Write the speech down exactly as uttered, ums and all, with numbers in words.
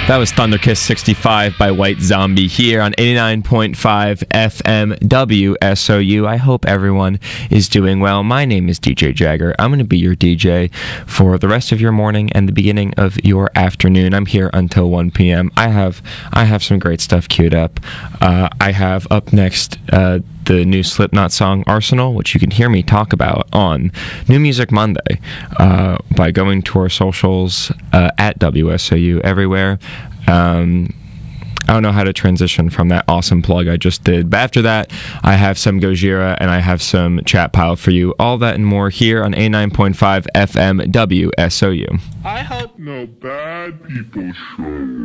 That was Thunderkiss sixty-five by White Zombie here on eighty-nine point five F M W S O U. I hope everyone is doing well. My name is D J Jagger. I'm going to be your D J for the rest of your morning and the beginning of your afternoon. I'm here until one p.m. I have I have some great stuff queued up. Uh, I have up next uh, the new Slipknot song Arsenal, which you can hear me talk about on New Music Monday uh, by going to our socials uh, at W S O U everywhere. Um, I don't know how to transition from that awesome plug I just did. But after that, I have some Gojira and I have some chat pile for you. All that and more here on eighty-nine point five F M W S O U. I hope no bad people show